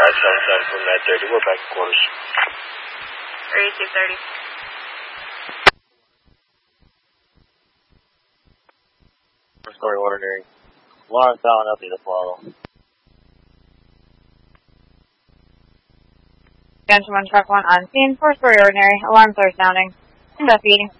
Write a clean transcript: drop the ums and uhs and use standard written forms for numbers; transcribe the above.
577 from Med 30. We're back in quarters. Area 230. Story ordinary. Lawrence Allen, LP to follow. Attention 1 truck 1 on scene, 4-story ordinary, alarms are sounding. Investigating.